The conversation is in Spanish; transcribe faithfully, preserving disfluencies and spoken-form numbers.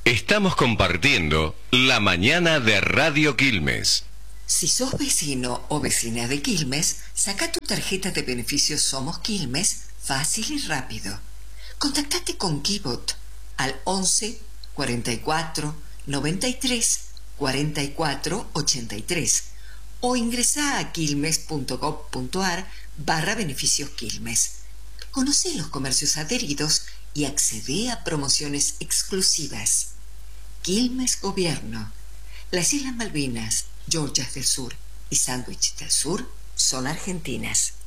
Estamos compartiendo la mañana de Radio Quilmes. Si sos vecino o vecina de Quilmes, saca tu tarjeta de beneficios Somos Quilmes fácil y rápido. Contactate con Kibot al once, cuarenta y cuatro, noventa y tres, cuarenta y cuatro, ochenta y tres o ingresa a quilmes.gov.ar barra beneficios Quilmes. Conoce los comercios adheridos y accede a promociones exclusivas. Quilmes Gobierno. Las Islas Malvinas, Georgias del Sur y Sándwich del Sur son argentinas.